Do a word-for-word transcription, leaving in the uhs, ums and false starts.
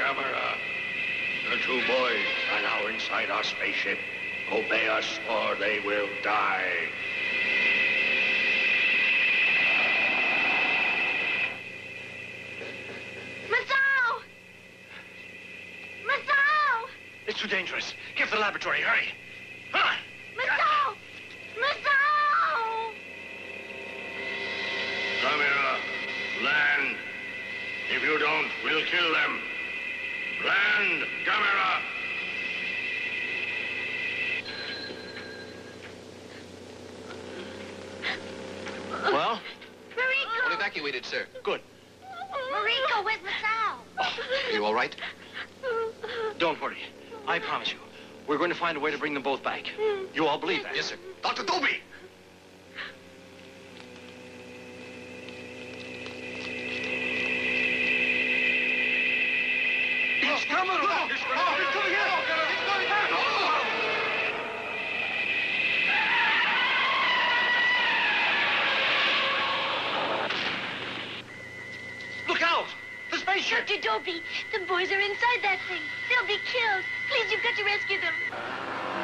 Gamera. The two boys are now inside our spaceship. Obey us or they will die. Masao! Masao! It's too dangerous. Get to the laboratory, hurry. Huh? Masao! Masao! Gamera, land. If you don't, we'll kill them. Land, Gamera! Well? Mariko! All evacuated, sir. Good. Mariko, where's Masao? Are you all right? Don't worry. I promise you. We're going to find a way to bring them both back. You all believe that? Yes, sir. Doctor Doby! It's coming! Oh, It's coming here! It's coming here! Look out! The spaceship! Doctor Dobie, the boys are inside that thing. They'll be killed. Please, you've got to rescue them.